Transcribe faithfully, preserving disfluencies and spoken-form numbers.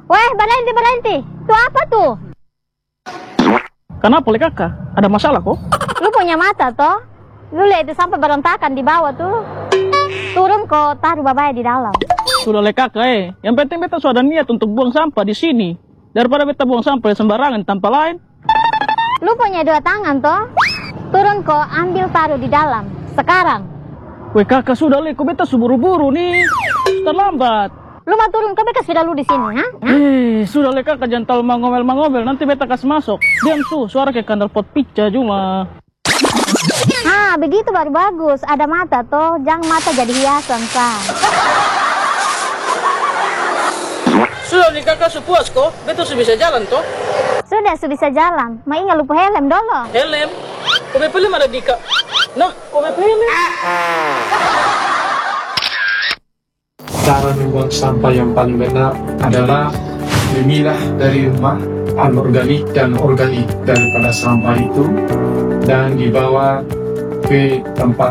Weh, berhenti, berhenti. Itu apa tuh? Kenapa le kakak? Ada masalah kok? Lu punya mata toh? Lu lihat itu sampai berontakan di bawah tuh. Turun kok, taruh babaya di dalam. Sudah le kakak eh. Yang penting beta sudah niat untuk buang sampah di sini. Daripada beta buang sampah sembarangan tanpa lain. Lu punya dua tangan toh? Turun kok, ambil taruh di dalam. Sekarang. Weh kakak sudah le, kok beta suburu-buru nih. Terlambat. Lu mau turun ke bekas sudah lu di sini, ha? Eh, sudah le kakak jangan terlalu mangomel-mangomel. Nanti beta kasih masuk. Diam tuh, suara kayak kandal pot pica cuma. Ah, begitu baru bagus. Ada mata toh, jangan mata jadi hiasan, sah. Sudah nih kakak sepuas kok. Beta sudah bisa jalan toh. Sudah, sudah bisa jalan. Ma ingat lupa helm dulu. Helm? Kok beta helm ada di kak? Nah, kok beta helm? Cara membuang sampah yang paling benar adalah memilah dari rumah anorganik dan organik daripada sampah itu dan dibawa ke tempat